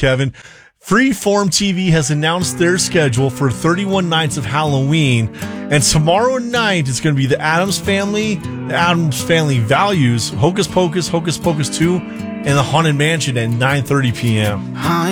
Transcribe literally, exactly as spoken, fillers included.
Kevin. Freeform T V has announced their schedule for thirty-one nights of Halloween, and tomorrow night it's going to be the Addams Family, the Addams Family Values, Hocus Pocus, Hocus Pocus two, and the Haunted Mansion at nine thirty p.m.